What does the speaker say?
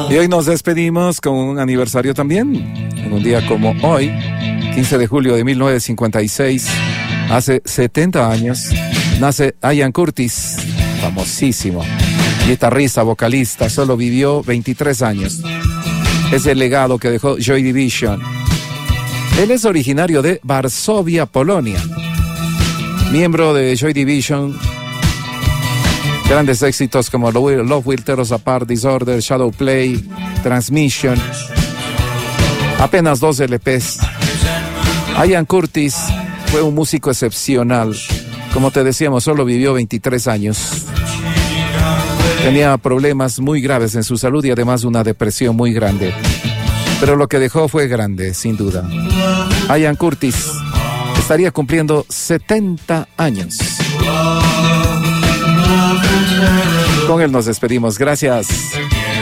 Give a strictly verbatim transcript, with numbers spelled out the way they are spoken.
Y hoy nos despedimos con un aniversario también. En un día como hoy, quince de julio de mil novecientos cincuenta y seis, hace setenta años, nace Ian Curtis, famosísimo guitarrista, vocalista, solo vivió veintitrés años. Es el legado que dejó Joy Division. Él es originario de Varsovia, Polonia. Miembro de Joy Division, grandes éxitos como Love Will Tear Us Apart, Disorder, Shadow Play, Transmission. Apenas dos L Pes. Ian Curtis fue un músico excepcional. Como te decíamos, solo vivió veintitrés años. Tenía problemas muy graves en su salud y además una depresión muy grande. Pero lo que dejó fue grande, sin duda. Ian Curtis estaría cumpliendo setenta años. Con él nos despedimos. Gracias.